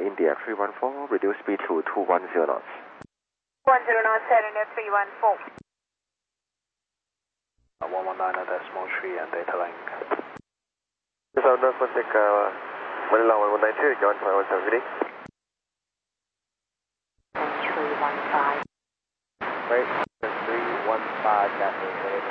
India 314, reduce speed to 210 knots. 10 knots, Air India 314. 119.3 and data link. South Pacific, Manila 1192, John 517. 315. Right, 315, Cathay.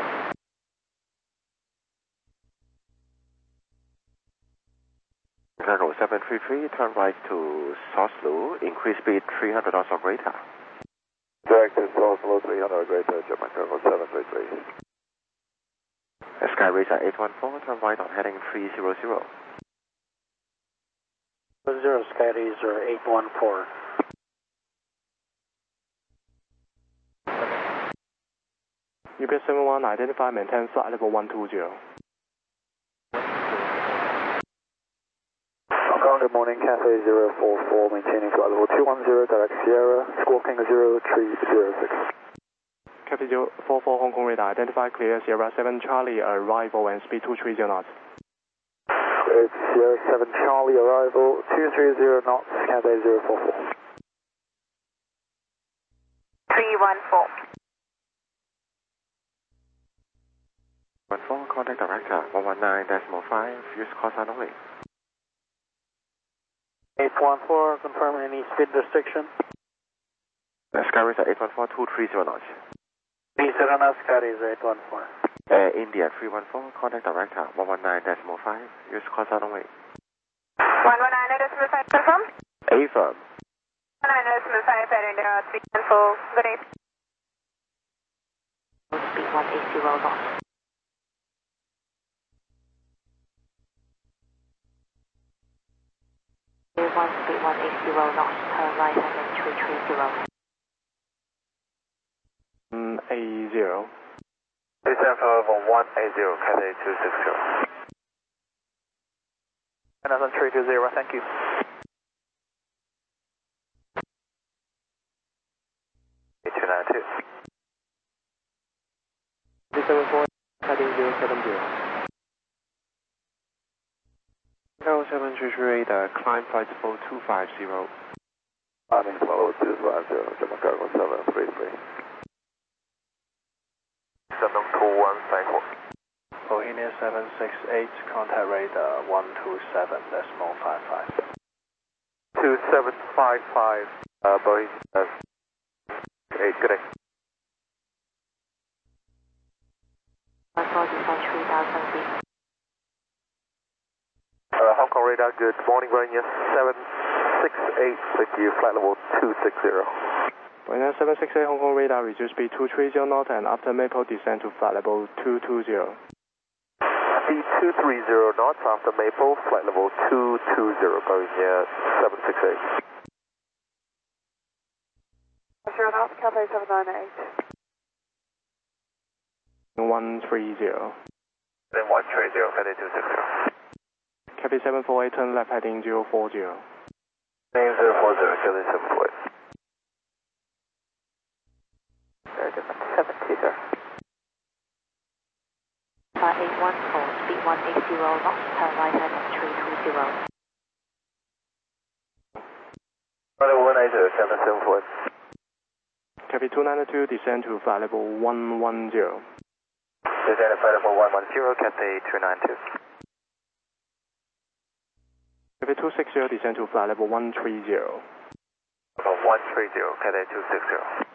Cargo 733, turn right to Soslo, increase speed 300 knots or greater. Direct to Soslo 300 greater, German Cargo 733. Sky Racer 814, turn right on heading 300. 0 Sky Racer 814. UPS 71, identify, maintain flight level 120. Good morning, Cathay 044, maintaining flight level 210, direct Sierra, Squawking 0306. Cathay 044, Hong Kong radar, identify, clear Sierra 7 Charlie, arrival and speed 230 knots. It's Sierra 7 Charlie, arrival 230 knots, Cathay 044. 314. 14, contact director 119.5, use call sign only. 814, confirm any speed restriction. Sky Racer 814, 230 knots. 30 knots, Sky Racer 814. India 314, contact director 119.5, use call sign only. 119.5, confirm. Affirm. 119.5, Air India 314, good day. Speed 180 knots. Speed 180 knots, turn right and 330. A0. Descent for level 180, Cathay 260. Another 320, thank you. A292. 374, heading 070. Cargo 733 radar, climb flight level 250. Climbing level 250, German Cargo 733. 72154. Bohemia 768, contact radar 127.55. 2755, Bohemia 8, good day. Descent 3,000 feet. Hong Kong radar, good morning, Bohemia 768, with you, flight level 260. Boeing 768 Hong Kong radar, reduce speed 230 knots and after Maple descend to flight level 220. Speed 230 knots after Maple, flight level 220, Bohemia 768. 0 knots, Cathay 798. 130. Then 130, Cathay 260. Cathay 748, turn left heading 040. Name 040, Cathay 748. 720. 814, speed 180 knots, turn right heading 320. Level 180, Cathay 748. Cathay 292, descend to flight level 110. Descend to flight level 110, Cathay 292. Cathay 260, descend to flight level 130. Level 130, Cathay 260.